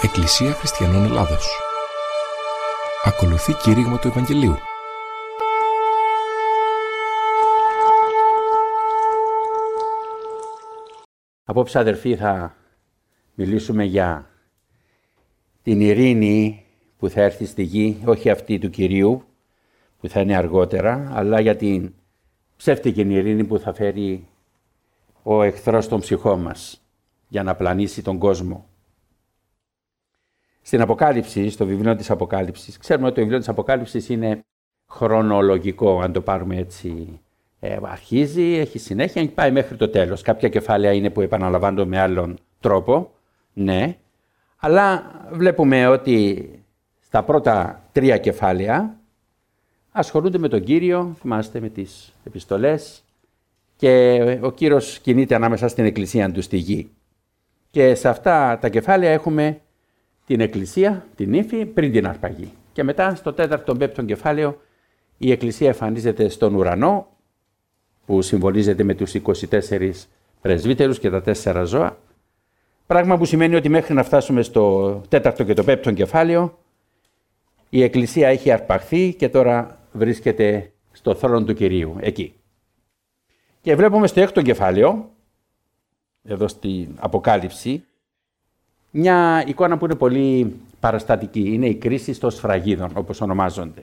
Εκκλησία Χριστιανών Ελλάδος. Ακολουθεί κήρυγμα του Ευαγγελίου. Απόψε, αδερφοί, θα μιλήσουμε για την ειρήνη που θα έρθει στη γη, όχι αυτή του Κυρίου που θα είναι αργότερα, αλλά για την ψεύτικη ειρήνη που θα φέρει ο εχθρός των ψυχών μας για να πλανήσει τον κόσμο. Στην Αποκάλυψη, στο βιβλίο της Αποκάλυψης, ξέρουμε ότι το βιβλίο της Αποκάλυψης είναι χρονολογικό, αν το πάρουμε έτσι. Αρχίζει, έχει συνέχεια και πάει μέχρι το τέλος. Κάποια κεφάλαια είναι που επαναλαμβάνονται με άλλον τρόπο, ναι. Αλλά βλέπουμε ότι στα πρώτα 3 κεφάλαια ασχολούνται με τον Κύριο, θυμάστε, με τις επιστολές, και ο Κύριος κινείται ανάμεσα στην Εκκλησία του στη γη. Και σε αυτά τα κεφάλαια έχουμε την Εκκλησία, την ύφη, πριν την αρπαγή. Και μετά στο 4ο, 5ο κεφάλαιο η Εκκλησία εμφανίζεται στον ουρανό, που συμβολίζεται με τους 24 πρεσβύτερους και τα 4 ζώα. Πράγμα που σημαίνει ότι μέχρι να φτάσουμε στο 4ο και το 5ο κεφάλαιο, η Εκκλησία έχει αρπαχθεί και τώρα βρίσκεται στο θρόνο του Κυρίου, εκεί. Και βλέπουμε στο 6ο κεφάλαιο, εδώ στην Αποκάλυψη, μια εικόνα που είναι πολύ παραστατική. Είναι η κρίση των σφραγίδων, όπως ονομάζονται.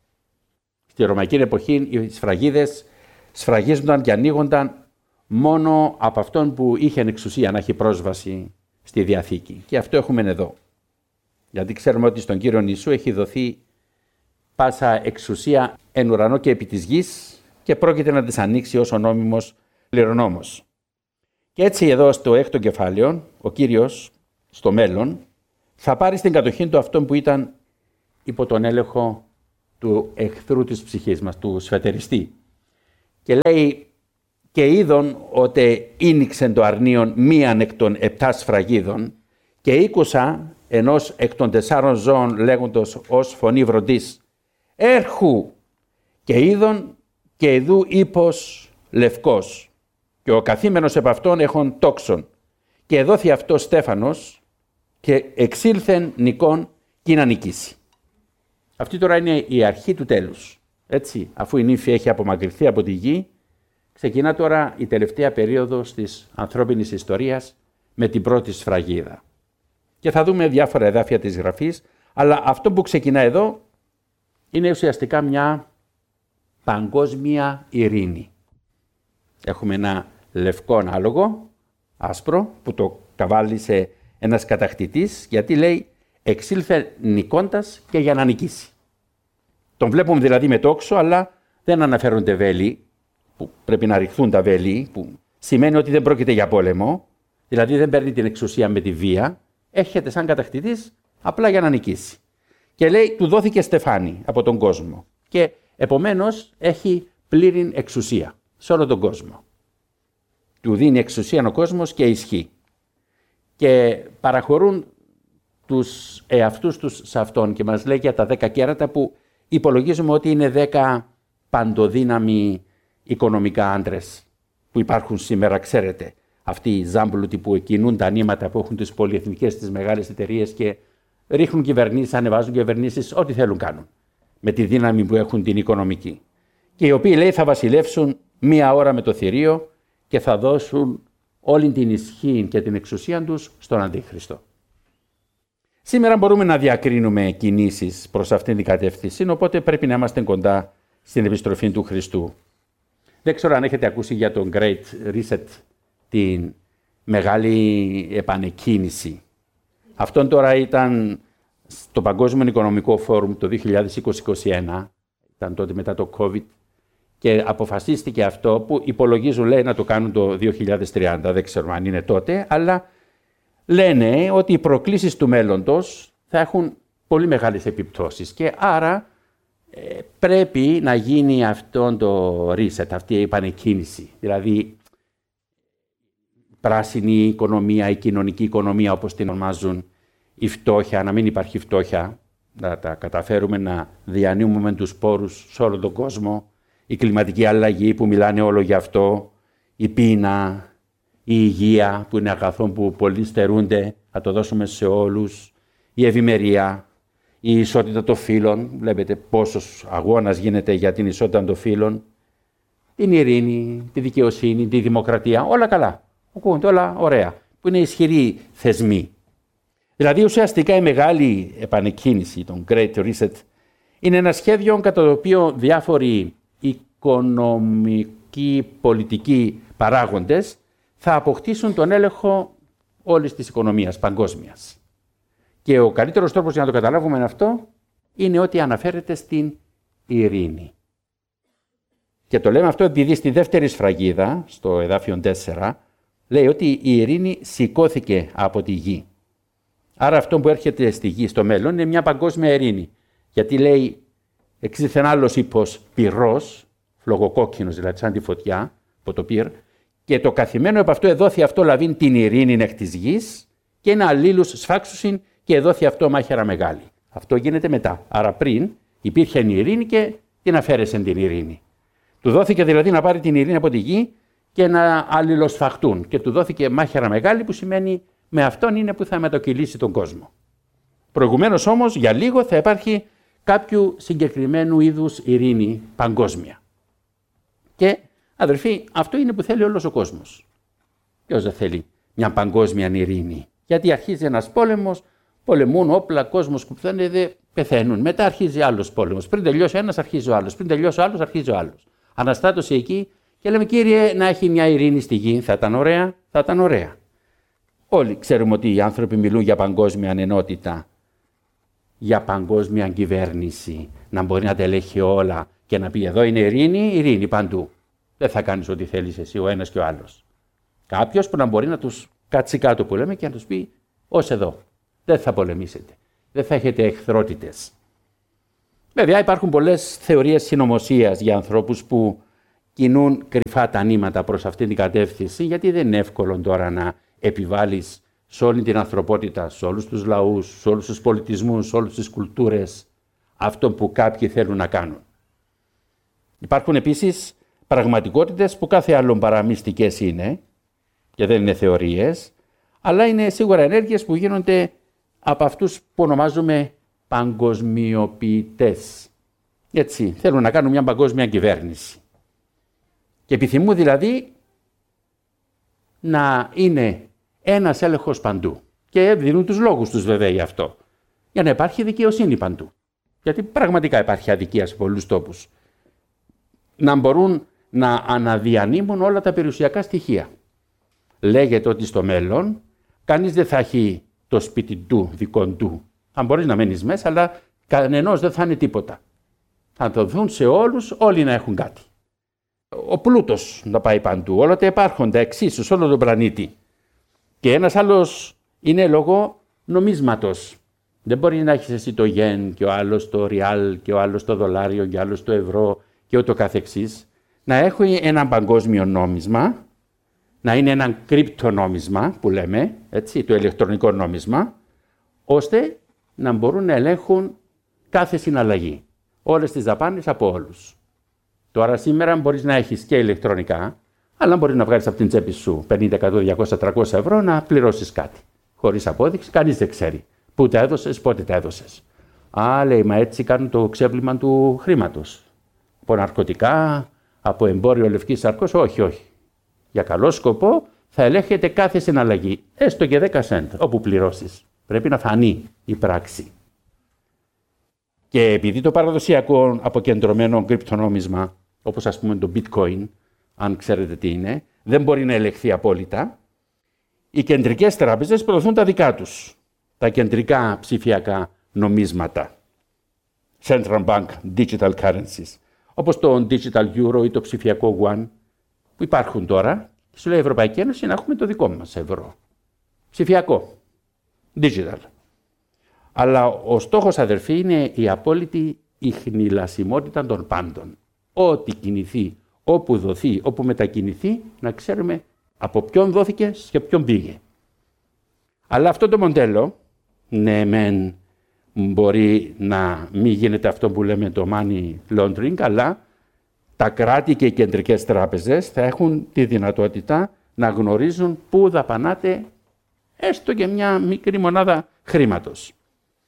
Στη Ρωμαϊκή εποχή οι σφραγίδες σφραγίζονταν και ανοίγονταν μόνο από αυτόν που είχε εξουσία να έχει πρόσβαση στη Διαθήκη. Και αυτό έχουμε εδώ. Γιατί ξέρουμε ότι στον Κύριο Ιησού έχει δοθεί πάσα εξουσία εν ουρανό και επί της γης και πρόκειται να τις ανοίξει ως ο νόμιμος κληρονόμος. Και έτσι εδώ στο 6ο κεφάλαιο, ο Κύριος στο μέλλον θα πάρει στην κατοχή του αυτόν που ήταν υπό τον έλεγχο του εχθρού της ψυχής μας, του σφετεριστή. Και λέει, και είδον ότι ίνιξεν το αρνίον μίαν εκ των 7 σφραγίδων και ήκουσα ενός εκ των 4 ζώων λέγοντος ως φωνή βροντής, έρχου, και είδον και ειδού ύπος λευκός και ο καθήμενος επ' αυτόν έχων τόξον και εδόθη αυτό Στέφανος και εξήλθεν νικόν και να νικήσει. Αυτή τώρα είναι η αρχή του τέλους. Έτσι, αφού η νύφη έχει απομακρυνθεί από τη γη, ξεκινά τώρα η τελευταία περίοδος της ανθρώπινης ιστορίας με την πρώτη σφραγίδα. Και θα δούμε διάφορα εδάφια της Γραφής, αλλά αυτό που ξεκινά εδώ είναι ουσιαστικά μια παγκόσμια ειρήνη. Έχουμε ένα λευκό άλογο, άσπρο, που το καβάλισε ένας κατακτητής, γιατί λέει εξήλθε νικώντας και για να νικήσει. Τον βλέπουμε δηλαδή με τόξο, αλλά δεν αναφέρονται βέλη, που πρέπει να ρηχθούν τα βέλη, που σημαίνει ότι δεν πρόκειται για πόλεμο, δηλαδή δεν παίρνει την εξουσία με τη βία, έρχεται σαν κατακτητής απλά για να νικήσει. Και λέει, του δόθηκε στεφάνι από τον κόσμο και επομένως έχει πλήρη εξουσία σε όλο τον κόσμο. Του δίνει εξουσία ο κόσμος και ισχύ. Και παραχωρούν τους εαυτούς τους σε αυτόν και μας λέει για τα 10 κέρατα που υπολογίζουμε ότι είναι 10 παντοδύναμοι οικονομικά άντρες που υπάρχουν σήμερα, ξέρετε. Αυτοί οι ζάμπλουτοι που κινούν τα νήματα, που έχουν τις πολυεθνικές, τις μεγάλες εταιρείες και ρίχνουν κυβερνήσεις, ανεβάζουν κυβερνήσεις, ό,τι θέλουν κάνουν. Με τη δύναμη που έχουν την οικονομική. Και οι οποίοι, λέει, θα βασιλεύσουν 1 ώρα με το θηρίο και θα δώσουν όλη την ισχύ και την εξουσία τους στον Αντίχριστο. Σήμερα μπορούμε να διακρίνουμε κινήσεις προς αυτήν την κατεύθυνση, οπότε πρέπει να είμαστε κοντά στην επιστροφή του Χριστού. Δεν ξέρω αν έχετε ακούσει για τον Great Reset, την μεγάλη επανεκκίνηση. Αυτόν τώρα ήταν στο Παγκόσμιο Οικονομικό Φόρουμ το 2020-2021, ήταν τότε μετά το COVID, και αποφασίστηκε αυτό που υπολογίζουν, λέει, να το κάνουν το 2030, δεν ξέρω αν είναι τότε, αλλά λένε ότι οι προκλήσεις του μέλλοντος θα έχουν πολύ μεγάλες επιπτώσεις και άρα πρέπει να γίνει αυτό το reset, αυτή η επανεκκίνηση. Δηλαδή, πράσινη οικονομία, η κοινωνική οικονομία όπως την ονομάζουν, η φτώχεια, να μην υπάρχει φτώχεια, να τα καταφέρουμε να διανύμουμε τους πόρους σε όλο τον κόσμο, η κλιματική αλλαγή που μιλάνε όλο γι' αυτό, η πείνα, η υγεία που είναι αγαθό που πολλοί στερούνται, θα το δώσουμε σε όλους, η ευημερία, η ισότητα των φύλων. Βλέπετε πόσος αγώνας γίνεται για την ισότητα των φύλων. Την ειρήνη, τη δικαιοσύνη, τη δημοκρατία. Όλα καλά. Ακούγονται όλα ωραία. Που είναι ισχυροί θεσμοί. Δηλαδή ουσιαστικά η μεγάλη επανεκκίνηση, τον Great Reset, είναι ένα σχέδιο κατά το οποίο διάφοροι οικονομικοί, πολιτικοί παράγοντες θα αποκτήσουν τον έλεγχο όλης της οικονομίας παγκόσμιας. Και ο καλύτερος τρόπος για να το καταλάβουμε αυτό είναι ότι αναφέρεται στην ειρήνη. Και το λέμε αυτό επειδή στη δεύτερη σφραγίδα, στο εδάφιο 4, λέει ότι η ειρήνη σηκώθηκε από τη γη. Άρα αυτό που έρχεται στη γη στο μέλλον είναι μια παγκόσμια ειρήνη. Γιατί λέει εξήθεν άλλος ύπος πυρός, φλογοκόκκινος δηλαδή σαν τη φωτιά από το πυρ, και το καθημένο από αυτό εδόθη αυτό λαβήν την ειρήνη εκ της γης και ένα αλλήλους σφάξουσιν και εδόθη αυτό μάχαιρα μεγάλη. Αυτό γίνεται μετά. Άρα πριν υπήρχε η ειρήνη και την αφαίρεσαν την ειρήνη. Του δόθηκε δηλαδή να πάρει την ειρήνη από τη γη και να αλληλοσφαχτούν. Και του δόθηκε μάχαιρα μεγάλη που σημαίνει με αυτόν είναι που θα μετακυλήσει τον κόσμο. Προηγουμένως όμως για λίγο θα υπάρχει κάποιου συγκεκριμένου είδους ειρήνη παγκόσμια. Και αδερφοί, αυτό είναι που θέλει όλος ο κόσμος. Ποιος δεν θέλει μια παγκόσμια ειρήνη? Γιατί αρχίζει ένας πόλεμος, πολεμούν όπλα, κόσμος κουπθένεται, πεθαίνουν. Μετά αρχίζει άλλος πόλεμος. Πριν τελειώσει ένας, αρχίζει ο άλλος. Πριν τελειώσει ο άλλος, αρχίζει ο άλλος. Αναστάτωση εκεί και λέμε, Κύριε, να έχει μια ειρήνη στη γη. Θα ήταν ωραία, θα ήταν ωραία. Όλοι ξέρουμε ότι οι άνθρωποι μιλούν για παγκόσμια ενότητα, για παγκόσμια κυβέρνηση, να μπορεί να τα ελέγχει όλα και να πει εδώ είναι ειρήνη, ειρήνη παντού. Δεν θα κάνεις ό,τι θέλεις εσύ ο ένας και ο άλλος. Κάποιος που να μπορεί να τους κάτσει κάτω που λέμε και να τους πει ως εδώ. Δεν θα πολεμήσετε. Δεν θα έχετε εχθρότητες. Βέβαια υπάρχουν πολλές θεωρίες συνωμοσίας για ανθρώπους που κινούν κρυφά τα νήματα προς αυτήν την κατεύθυνση, γιατί δεν είναι εύκολο τώρα να επιβάλλεις σε όλη την ανθρωπότητα, σε όλους τους λαούς, σε όλους τους πολιτισμούς, σε όλες τις κουλτούρες αυτό που κάποιοι θέλουν να κάνουν. Υπάρχουν επίσης πραγματικότητες που κάθε άλλον παρά μυστικές είναι και δεν είναι θεωρίες, αλλά είναι σίγουρα ενέργειες που γίνονται από αυτούς που ονομάζουμε παγκοσμιοποιητές. Έτσι, θέλουν να κάνουν μια παγκόσμια κυβέρνηση. Και επιθυμούν δηλαδή να είναι ένας έλεγχος παντού. Και δίνουν τους λόγους τους βέβαια γι' αυτό. Για να υπάρχει δικαιοσύνη παντού. Γιατί πραγματικά υπάρχει αδικία σε πολλούς τόπους. Να μπορούν να αναδιανύμουν όλα τα περιουσιακά στοιχεία. Λέγεται ότι στο μέλλον κανείς δεν θα έχει το σπίτι του, δικό του. Αν μπορείς να μένεις μέσα, αλλά κανενός δεν θα είναι τίποτα. Θα το δουν σε όλους, όλοι να έχουν κάτι. Ο πλούτος να πάει παντού, όλα τα υπάρχοντα εξίσου σε όλο τον πλανήτη. Και ένας άλλος είναι λόγω νομίσματος. Δεν μπορεί να έχεις εσύ το γεν και ο άλλος το ριάλ και ο άλλος το δολάριο και ο άλλος το ευρώ και ούτω καθεξής. Να έχει ένα παγκόσμιο νόμισμα, να είναι ένα κρυπτονόμισμα που λέμε, έτσι, το ηλεκτρονικό νόμισμα, ώστε να μπορούν να ελέγχουν κάθε συναλλαγή. Όλες τις δαπάνες από όλους. Τώρα σήμερα μπορείς να έχεις και ηλεκτρονικά, αλλά μπορείς να βγάλεις από την τσέπη σου 50, 100, 200, 300 ευρώ να πληρώσεις κάτι. Χωρίς απόδειξη, κανείς δεν ξέρει. Πού τα έδωσες, πότε τα έδωσες. Α, λέει, μα έτσι κάνουν το ξέπλυμα του χρήματος. Από ναρκωτικά, από εμπόριο λευκής σαρκός, όχι, όχι. Για καλό σκοπό θα ελέγχεται κάθε συναλλαγή, έστω και 10 σέντ, όπου πληρώσεις. Πρέπει να φανεί η πράξη. Και επειδή το παραδοσιακό αποκεντρωμένο κρυπτονόμισμα, όπως ας πούμε το bitcoin, αν ξέρετε τι είναι, δεν μπορεί να ελεγχθεί απόλυτα, οι κεντρικές τράπεζες προωθούν τα δικά τους, τα κεντρικά ψηφιακά νομίσματα. Central Bank Digital Currencies, όπως το Digital Euro ή το ψηφιακό Yuan, που υπάρχουν τώρα, και σου λέει η Ευρωπαϊκή Ένωση να έχουμε το δικό μας ευρώ. Ψηφιακό. Digital. Αλλά ο στόχος, αδερφοί, είναι η απόλυτη ιχνηλασιμότητα των πάντων. Ό,τι κινηθεί, όπου δοθεί, όπου μετακινηθεί, να ξέρουμε από ποιον δόθηκε και ποιον πήγε. Αλλά αυτό το μοντέλο, ναι μεν μπορεί να μην γίνεται αυτό που λέμε το money laundering, αλλά τα κράτη και οι κεντρικές τράπεζες θα έχουν τη δυνατότητα να γνωρίζουν πού δαπανάται έστω και μια μικρή μονάδα χρήματος.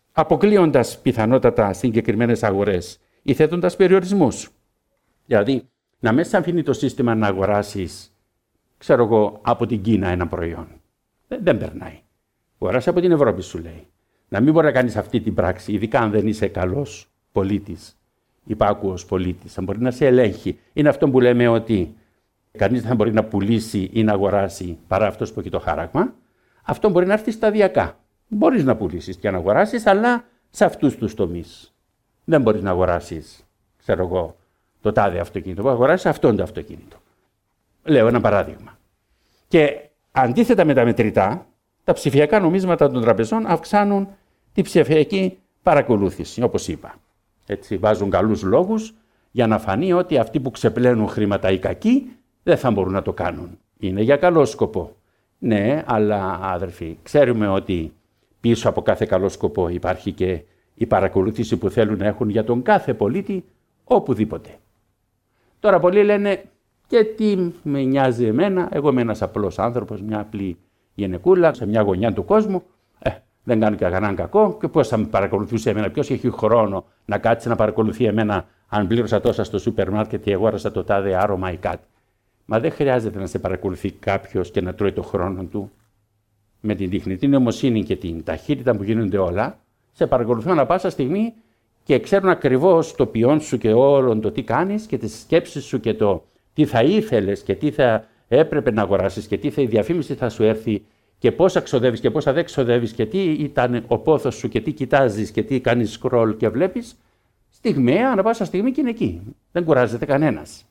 αποκλείοντας πιθανότατα συγκεκριμένες αγορές ή θέτοντας περιορισμούς. Δηλαδή, να μην σε αφήνει το σύστημα να αγοράσεις, ξέρω εγώ, από την Κίνα ένα προϊόν. Δεν περνάει. Αγοράσει από την Ευρώπη, σου λέει. Να μην μπορεί να κάνεις αυτή την πράξη, ειδικά αν δεν είσαι καλός πολίτης, υπάκουος πολίτης. Αν μπορεί να σε ελέγχει. Είναι αυτό που λέμε ότι κανείς δεν μπορεί να πουλήσει ή να αγοράσει παρά αυτός που έχει το χάραγμα. Αυτό μπορεί να έρθει σταδιακά. Μπορείς να πουλήσεις και να αγοράσεις, αλλά σε αυτούς τους τομείς. Δεν μπορείς να αγοράσεις, ξέρω εγώ, το τάδε αυτοκίνητο. Μπορεί να αγοράσεις αυτόν το αυτοκίνητο. Λέω ένα παράδειγμα. Και αντίθετα με τα μετρητά, τα ψηφιακά νομίσματα των τραπεζών αυξάνουν τη ψηφιακή παρακολούθηση, όπως είπα. Έτσι, βάζουν καλούς λόγους για να φανεί ότι αυτοί που ξεπλένουν χρήματα οι κακοί δεν θα μπορούν να το κάνουν. Είναι για καλό σκοπό. Ναι, αλλά αδερφοί, ξέρουμε ότι πίσω από κάθε καλό σκοπό υπάρχει και η παρακολούθηση που θέλουν να έχουν για τον κάθε πολίτη οπουδήποτε. Τώρα πολλοί λένε, και τι με νοιάζει εμένα, εγώ είμαι ένας απλός άνθρωπος, μια απλή γυναικούλα σε μια γωνιά του κόσμου, δεν κάνω και κανέναν κακό και πώς θα με παρακολουθούσε εμένα, ποιος έχει χρόνο να κάτσει να παρακολουθεί εμένα αν πλήρωσα τόσα στο σούπερ μάρκετ ή αγόρασα το τάδε άρωμα ή κάτι. Μα δεν χρειάζεται να σε παρακολουθεί κάποιος και να τρώει το χρόνο του. Με την τεχνητή νοημοσύνη και την ταχύτητα που γίνονται όλα, σε παρακολουθούν ανά πάσα στιγμή και ξέρουν ακριβώς το ποιόν σου και όλον το τι κάνεις και τις σκέψεις σου και το τι θα ήθελες και τι θα έπρεπε να αγοράσεις και τι η διαφήμιση θα σου έρθει και πόσα ξοδεύεις και πόσα δεν ξοδεύεις και τι ήταν ο πόθος σου και τι κοιτάζεις και τι κάνεις scroll και βλέπεις. Στιγμιαία, ανά πάσα στιγμή και είναι εκεί. Δεν κουράζεται κανένας.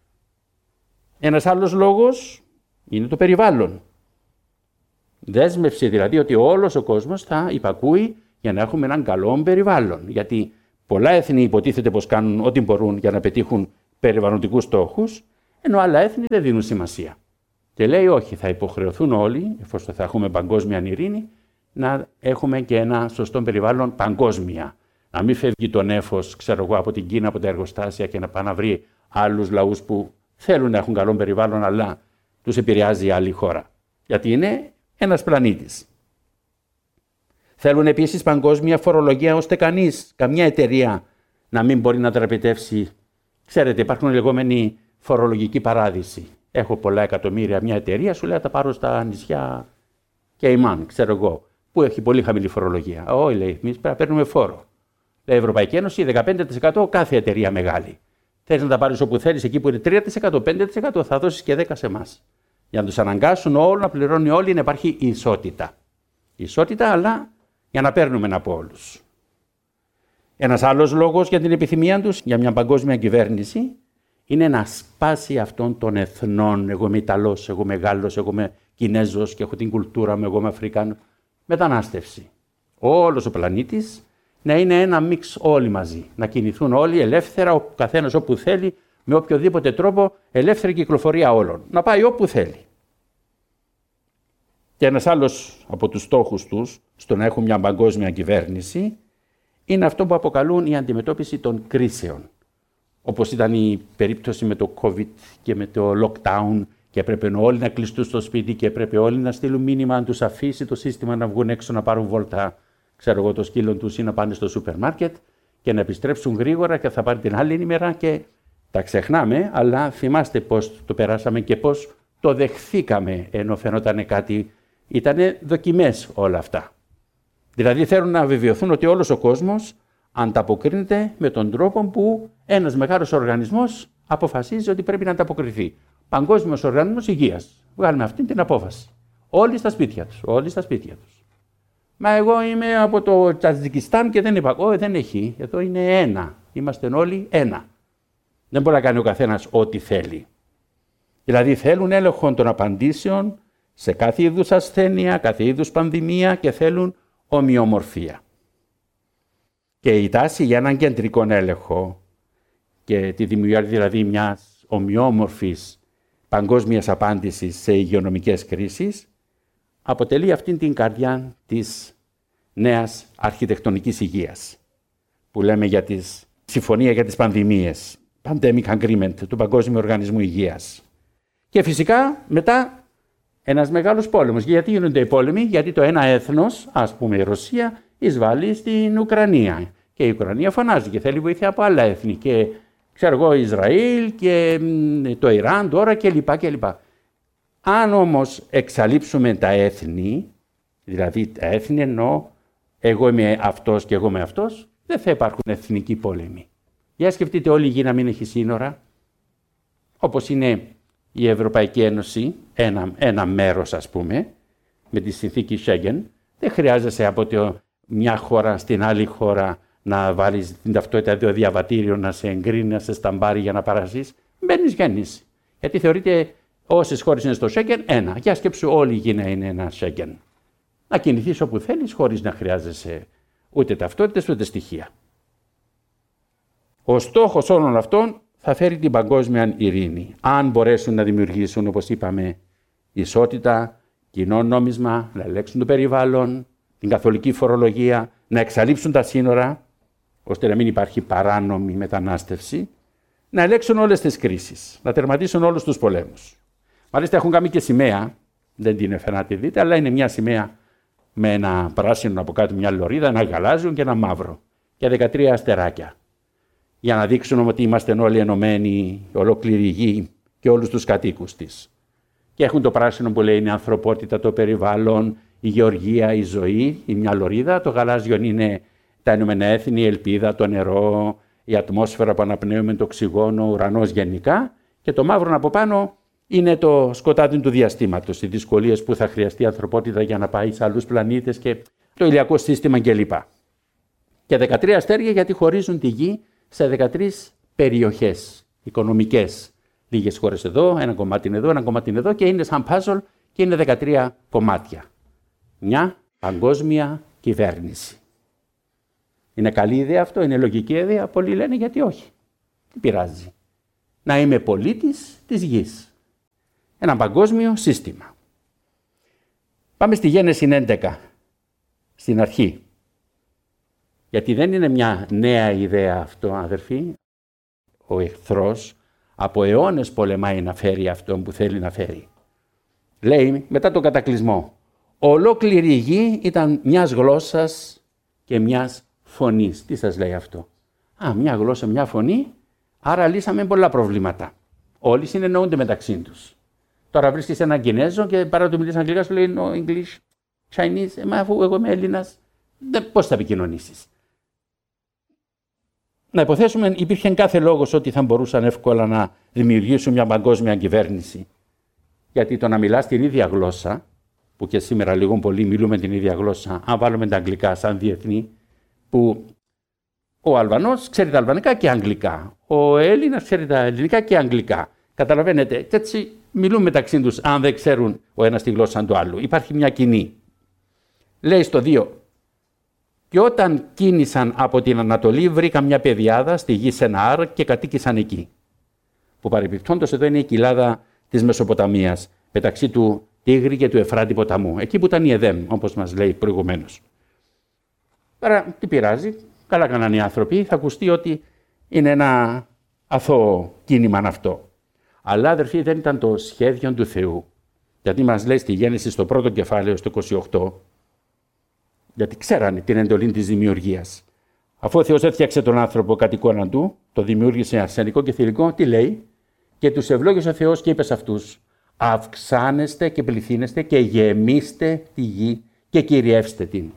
Ένας άλλος λόγος είναι το περιβάλλον. Δέσμευση δηλαδή ότι όλος ο κόσμος θα υπακούει για να έχουμε έναν καλό περιβάλλον. Γιατί πολλά έθνη υποτίθεται πως κάνουν ό,τι μπορούν για να πετύχουν περιβαλλοντικούς στόχους, ενώ άλλα έθνη δεν δίνουν σημασία. Και λέει όχι, θα υποχρεωθούν όλοι, εφόσον θα έχουμε παγκόσμια ειρήνη, να έχουμε και ένα σωστό περιβάλλον παγκόσμια. Να μην φεύγει το νέφος, ξέρω εγώ, από την Κίνα, από τα εργοστάσια και να πάει να βρει άλλους λαούς που θέλουν να έχουν καλό περιβάλλον, αλλά τους επηρεάζει η άλλη χώρα. Γιατί είναι ένας πλανήτης. Θέλουν επίσης παγκόσμια φορολογία, ώστε κανείς, καμιά εταιρεία να μην μπορεί να δραπετεύσει. Ξέρετε, υπάρχουν λεγόμενοι φορολογικοί παράδεισοι. Έχω πολλά εκατομμύρια, μια εταιρεία σου λέει, τα πάρω στα νησιά Κεϊμάν, ξέρω εγώ, που έχει πολύ χαμηλή φορολογία. Όχι, λέει, εμείς πρέπει να παίρνουμε φόρο. Λέει, Ευρωπαϊκή Ένωση, 15% κάθε εταιρεία μεγάλη. Θέλεις να τα πάρεις όπου θέλεις, εκεί που είναι 3%, 5% θα δώσεις και 10% σε εμάς. Για να τους αναγκάσουν όλους να πληρώνουν όλοι, να υπάρχει ισότητα. Ισότητα, αλλά για να παίρνουμε από όλους. Ένας άλλος λόγος για την επιθυμία τους για μια παγκόσμια κυβέρνηση είναι να σπάσει αυτών των εθνών. Εγώ είμαι Ιταλός, εγώ είμαι Γάλλος, εγώ είμαι Κινέζος και έχω την κουλτούρα μου, εγώ είμαι Αφρικάνος. Μετανάστευση. Όλος ο πλανήτης να είναι ένα μίξ όλοι μαζί. Να κινηθούν όλοι ελεύθερα, ο καθένας όπου θέλει, με οποιοδήποτε τρόπο, ελεύθερη κυκλοφορία όλων. Να πάει όπου θέλει. Και ένας άλλος από τους στόχους τους, στο να έχουν μια παγκόσμια κυβέρνηση, είναι αυτό που αποκαλούν η αντιμετώπιση των κρίσεων. Όπως ήταν η περίπτωση με το COVID και με το lockdown και έπρεπε όλοι να κλειστούν στο σπίτι και έπρεπε όλοι να στείλουν μήνυμα αν τους αφήσει το σύστημα να βγουν έξω να πάρουν βόλτα, ξέρω εγώ, το σκύλο τους ή να πάνε στο σούπερ μάρκετ και να επιστρέψουν γρήγορα και θα πάρει την άλλη ημέρα και τα ξεχνάμε, αλλά θυμάστε πώς το περάσαμε και πώς το δεχθήκαμε ενώ φαινόταν κάτι, ήτανε δοκιμές όλα αυτά. Δηλαδή θέλουν να βεβαιωθούν ότι όλος ο κόσμος ανταποκρίνεται με τον τρόπο που ένας μεγάλος οργανισμός αποφασίζει ότι πρέπει να ανταποκριθεί. Παγκόσμιος Οργανισμός Υγείας. Βγάλουμε αυτή την απόφαση. Όλοι στα σπίτια τους. Όλοι στα σπίτια τους. Μα εγώ είμαι από το Τατζικιστάν και δεν είπα. Δεν έχει. Εδώ είναι ένα. Είμαστε όλοι ένα. Δεν μπορεί να κάνει ο καθένας ό,τι θέλει. Δηλαδή θέλουν έλεγχο των απαντήσεων σε κάθε είδους ασθένεια, κάθε είδους πανδημία και θέλουν ομοιομορφία. Και η τάση για έναν κεντρικό έλεγχο και τη δημιουργία δηλαδή μιας ομοιόμορφης παγκόσμιας απάντησης σε υγειονομικές κρίσεις αποτελεί αυτήν την καρδιά της νέας αρχιτεκτονικής υγείας που λέμε για τη συμφωνία για τις πανδημίες, Pandemic Agreement του Παγκόσμιου Οργανισμού Υγείας. Και φυσικά μετά ένας μεγάλος πόλεμος. Γιατί γίνονται οι πόλεμοι? Γιατί το ένα έθνος, ας πούμε η Ρωσία, εισβάλλει στην Ουκρανία. Και η Ουκρανία φωνάζει και θέλει βοήθεια από άλλα έθνη. Και ξέρω εγώ, Ισραήλ και το Ιράν τώρα κλπ. Αν όμως εξαλείψουμε τα έθνη, δηλαδή τα έθνη εννοώ εγώ είμαι αυτός και εγώ είμαι αυτός, δεν θα υπάρχουν εθνικοί πόλεμοι. Για σκεφτείτε όλη η γη να μην έχει σύνορα, όπως είναι η Ευρωπαϊκή Ένωση, ένα μέρος ας πούμε, με τη συνθήκη Σέγγεν, δεν χρειάζεσαι από μια χώρα στην άλλη χώρα να βάλεις την ταυτότητα το διαβατήριο, να σε εγκρίνει, να σε σταμπάρει για να παραζείς. Μπαίνεις, βγαίνεις. Γιατί θεωρείται όσες χώρες είναι στο Σέγγεν, ένα. Για σκέψου όλη η γη να είναι ένα Σέγγεν. Να κινηθείς όπου θέλεις χωρίς να χρειάζεσαι ούτε ταυτότητες ούτε στοιχεία. Ο στόχος όλων αυτών θα φέρει την παγκόσμια ειρήνη. Αν μπορέσουν να δημιουργήσουν, όπως είπαμε, ισότητα, κοινό νόμισμα, να ελέγξουν το περιβάλλον, την καθολική φορολογία, να εξαλείψουν τα σύνορα, ώστε να μην υπάρχει παράνομη μετανάστευση, να ελέγξουν όλες τις κρίσεις, να τερματίσουν όλους τους πολέμους. Μάλιστα έχουν κάνει και σημαία, δεν την έφερα να τη δείτε, αλλά είναι μια σημαία με ένα πράσινο από κάτω, μια λωρίδα, ένα γαλάζιο και ένα μαύρο και 13 αστεράκια. Για να δείξουν ότι είμαστε όλοι ενωμένοι, ολόκληρη γη και όλους τους κατοίκους της. Και έχουν το πράσινο που λέει είναι η ανθρωπότητα, το περιβάλλον, η γεωργία, η ζωή, η μια λωρίδα. Το γαλάζιο είναι τα Ηνωμένα Έθνη, η ελπίδα, το νερό, η ατμόσφαιρα που αναπνέουμε, το οξυγόνο, ο ουρανός γενικά. Και το μαύρο από πάνω είναι το σκοτάδι του διαστήματος, οι δυσκολίες που θα χρειαστεί η ανθρωπότητα για να πάει σε άλλους πλανήτες και το ηλιακό σύστημα κλπ. Και 13 αστέρια γιατί χωρίζουν τη γη σε 13 περιοχές οικονομικές. Λίγες χώρες εδώ, ένα κομμάτι είναι εδώ, ένα κομμάτι είναι εδώ και είναι σαν puzzle και είναι 13 κομμάτια. Μια παγκόσμια κυβέρνηση. Είναι καλή ιδέα αυτό, είναι λογική ιδέα. Πολλοί λένε γιατί όχι. Τι πειράζει. Να είμαι πολίτης της γης. Ένα παγκόσμιο σύστημα. Πάμε στη Γένεση 11. Στην αρχή. Γιατί δεν είναι μια νέα ιδέα αυτό, αδερφοί. Ο εχθρός από αιώνες πολεμάει να φέρει αυτό που θέλει να φέρει. Λέει μετά τον κατακλυσμό. Ολόκληρη η γη ήταν μιας γλώσσας και μιας φωνής. Τι σας λέει αυτό? Μια γλώσσα, μια φωνή, άρα λύσαμε πολλά προβλήματα. Όλοι συνεννοούνται μεταξύ τους. Τώρα βρίσκεις έναν Κινέζο και παρά του μιλήσει αγγλικά σου λέει no English, Chinese, αφού εγώ είμαι Έλληνας, πώς θα επικοινωνήσεις? Να υποθέσουμε υπήρχε κάθε λόγος ότι θα μπορούσαν εύκολα να δημιουργήσουν μια παγκόσμια κυβέρνηση. Γιατί το να μιλάς την ίδια γλώσσα, που και σήμερα λίγο πολύ μιλούμε την ίδια γλώσσα, αν βάλουμε τα αγγλικά σαν διεθνή, που ο Αλβανός ξέρει τα αλβανικά και αγγλικά, ο Έλληνας ξέρει τα ελληνικά και αγγλικά. Καταλαβαίνετε, και έτσι μιλούν μεταξύ τους αν δεν ξέρουν ο ένας τη γλώσσα του άλλου. Υπάρχει μια κοινή. Λέει στο 2. Και όταν κίνησαν από την Ανατολή, βρήκαν μια πεδιάδα στη γη Σεναάρ και κατοίκησαν εκεί. Που παρεμπιπτόντως εδώ είναι η κοιλάδα της Μεσοποταμίας, μεταξύ του Τίγρη και του Εφράτη ποταμού. Εκεί που ήταν η Εδέμ, όπως μας λέει προηγουμένως. Άρα, τι πειράζει, καλά κάνανε οι άνθρωποι, θα ακουστεί ότι είναι ένα αθώο κίνημα αυτό. Αλλά, αδερφοί, δεν ήταν το σχέδιο του Θεού. Γιατί μας λέει στη Γέννηση στο πρώτο κεφάλαιο, στο 28, γιατί ξέρανε την εντολή της δημιουργίας. Αφού ο Θεός έφτιαξε τον άνθρωπο κατ' εικόνα του, το δημιούργησε αρσενικό και θηλυκό, τι λέει? Και τους ευλόγησε ο Θεός και είπε σε αυτούς, αυξάνεστε και πληθύνεστε και γεμίστε τη γη και κυριεύστε την.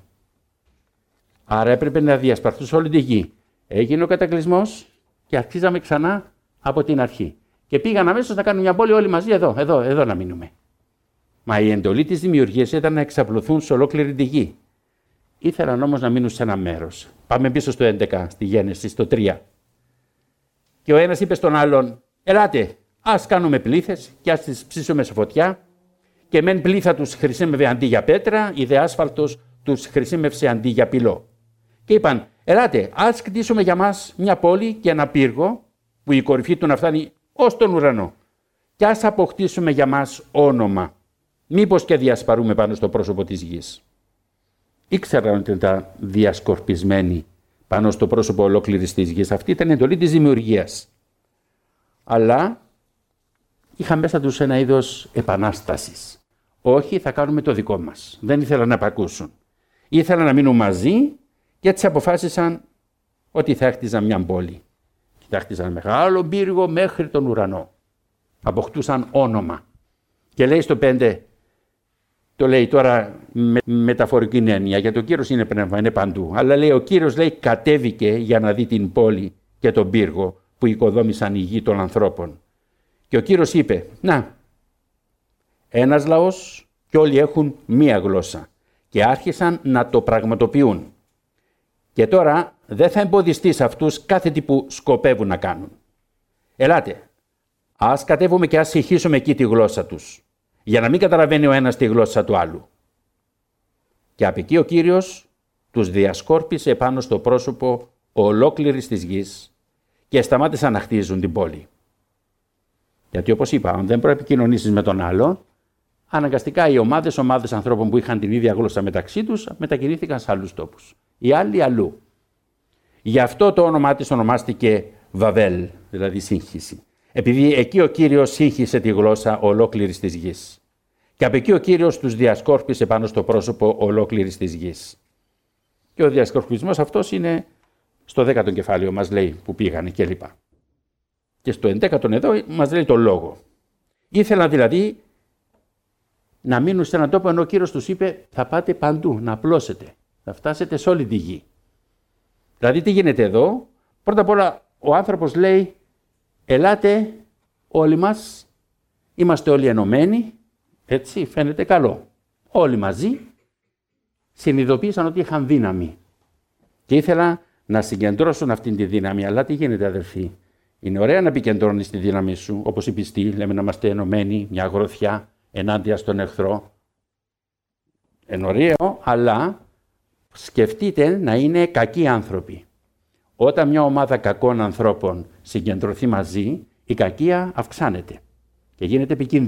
Άρα έπρεπε να διασπαρθούν σε όλη τη γη. Έγινε ο κατακλυσμός και αρχίζαμε ξανά από την αρχή. Και πήγαν αμέσως να κάνουν μια πόλη όλοι μαζί εδώ να μείνουμε. Μα η εντολή της δημιουργίας ήταν να εξαπλωθούν σε ολόκληρη τη γη. Ήθελαν όμως να μείνουν σε ένα μέρος. Πάμε πίσω στο 11, στη Γέννηση, στο 3. Και ο ένας είπε στον άλλον, ελάτε, ας κάνουμε πλήθες και ας τις ψήσουμε σε φωτιά. Και μεν πλήθα τους χρησιμεύε αντί για πέτρα, η δε άσφαλτος τους χρησιμεύσε αντί για πυλό. Και είπαν, ελάτε, ας κτίσουμε για μας μια πόλη και ένα πύργο, που η κορυφή του να φτάνει ως τον ουρανό. Και ας αποκτήσουμε για μας όνομα, μήπως και διασπαρούμε πάνω στο πρόσωπο της γης. Ήξεραν ότι ήταν διασκορπισμένοι πάνω στο πρόσωπο ολόκληρης της γης. Αυτή ήταν η εντολή της δημιουργίας. Αλλά είχαν μέσα τους ένα είδος επανάστασης. Όχι, θα κάνουμε το δικό μας. Δεν ήθελαν να επακούσουν. Ήθελαν να μείνουν μαζί και έτσι αποφάσισαν ότι θα χτίζαν μια πόλη. Και θα χτίζαν μεγάλο πύργο μέχρι τον ουρανό. Αποκτούσαν όνομα. Και λέει στο 5, το λέει τώρα με μεταφορική έννοια, γιατί ο Κύριος είναι πνεύμα, είναι παντού. Αλλά λέει ο Κύριος λέει κατέβηκε για να δει την πόλη και τον πύργο που οικοδόμησαν οι γη των ανθρώπων. Και ο Κύριος είπε, να, ένας λαός και όλοι έχουν μία γλώσσα. Και άρχισαν να το πραγματοποιούν. Και τώρα δεν θα εμποδιστεί σε αυτούς κάθε τι που σκοπεύουν να κάνουν. Ελάτε, ας κατέβουμε και ας συγχύσουμε εκεί τη γλώσσα τους, για να μην καταλαβαίνει ο ένας τη γλώσσα του άλλου. Και απ' εκεί ο Κύριος τους διασκόρπισε πάνω στο πρόσωπο ολόκληρης της γης και σταμάτησαν να χτίζουν την πόλη. Γιατί όπως είπα, αν δεν προεπικοινωνήσεις με τον άλλο, αναγκαστικά οι ομάδες ανθρώπων που είχαν την ίδια γλώσσα μεταξύ τους μετακινήθηκαν σε άλλους τόπους. Οι άλλοι αλλού. Γι' αυτό το όνομά της ονομάστηκε Βαβέλ, δηλαδή σύγχυση. Επειδή εκεί ο Κύριος σύγχυσε τη γλώσσα ολόκληρης της γης. Και από εκεί ο Κύριος τους διασκόρπισε πάνω στο πρόσωπο ολόκληρης της γης. Και ο διασκορπισμός αυτός είναι στο 10ο κεφάλαιο μας λέει που πήγανε κλπ. Και στο 11ο εδώ μας λέει το λόγο. Ήθελαν δηλαδή να μείνουν σε έναν τόπο ενώ ο Κύριος τους είπε θα πάτε παντού, να απλώσετε, θα φτάσετε σε όλη τη γη. Δηλαδή τι γίνεται εδώ, πρώτα απ' όλα ο άνθρωπος λέει ελάτε όλοι μας, είμαστε όλοι ενωμένοι, έτσι φαίνεται καλό. Όλοι μαζί συνειδητοποίησαν ότι είχαν δύναμη και ήθελαν να συγκεντρώσουν αυτή τη δύναμη. Αλλά τι γίνεται αδελφοί, είναι ωραία να επικεντρώνεις τη δύναμη σου, όπως οι πιστοί λέμε να είμαστε ενωμένοι, μια γροθιά ενάντια στον εχθρό. Είναι ωραίο, αλλά σκεφτείτε να είναι κακοί άνθρωποι. Όταν μια ομάδα κακών ανθρώπων συγκεντρωθεί μαζί, η κακία αυξάνεται και γίνεται επικίνδυνη.